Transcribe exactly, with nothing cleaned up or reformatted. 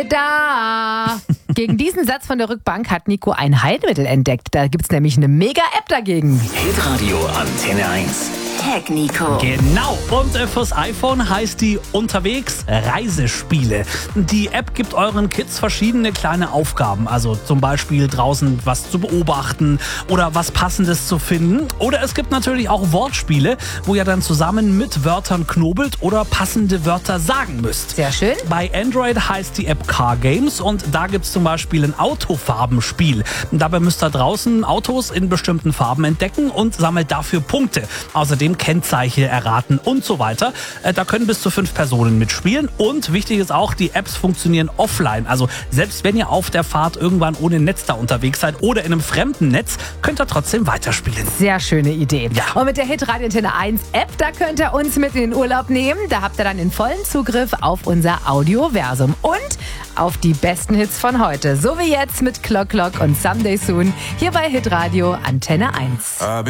Da. Gegen diesen Satz von der Rückbank hat Nico ein Heilmittel entdeckt. Da gibt's nämlich eine Mega-App dagegen. Hitradio Antenne eins. Tag Nico. Genau, und äh, fürs iPhone heißt die Unterwegs Reisespiele. Die App gibt euren Kids verschiedene kleine Aufgaben, also zum Beispiel draußen was zu beobachten oder was Passendes zu finden. Oder es gibt natürlich auch Wortspiele, wo ihr dann zusammen mit Wörtern knobelt oder passende Wörter sagen müsst. Sehr schön. Bei Android heißt die App Car Games und da gibt's zum Beispiel ein Autofarbenspiel. Dabei müsst ihr draußen Autos in bestimmten Farben entdecken und sammelt dafür Punkte. Außerdem Kennzeichen erraten und so weiter. Da können bis zu fünf Personen mitspielen und wichtig ist auch, die Apps funktionieren offline. Also selbst wenn ihr auf der Fahrt irgendwann ohne Netz da unterwegs seid oder in einem fremden Netz, könnt ihr trotzdem weiterspielen. Sehr schöne Idee. Ja. Und mit der Hitradio Antenne eins App, da könnt ihr uns mit in den Urlaub nehmen. Da habt ihr dann den vollen Zugriff auf unser Audioversum und auf die besten Hits von heute. So wie jetzt mit Clock Clock und Someday Soon hier bei Hitradio Antenne eins.